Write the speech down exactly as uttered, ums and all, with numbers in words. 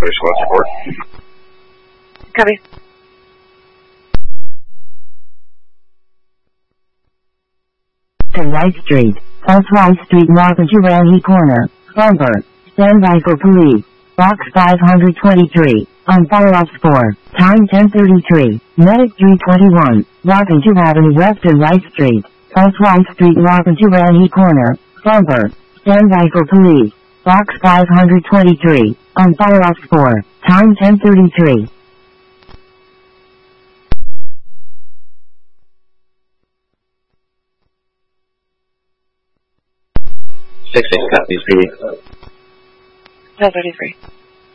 Police squad support. Copy. To Rice Street, South Rice Street, Wapagurani Corner, Farber. Stand by for police. Box five hundred twenty-three, on follow-up score, time ten thirty-three, Medic three twenty-one, Wapagurani Avenue West of Rice Street, South Rice Street, Wapagurani Corner, Farber. Stand by for police. Box five hundred twenty-three, on follow-up score, time ten thirty-three. Six six copies, P D. ten thirty-three.